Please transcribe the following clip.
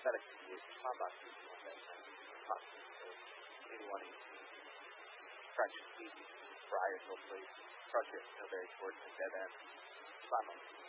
FedEx is spot box is one that possible. So maybe wanting to try to see Briars hopefully crush it very towards the dead end. Spot box.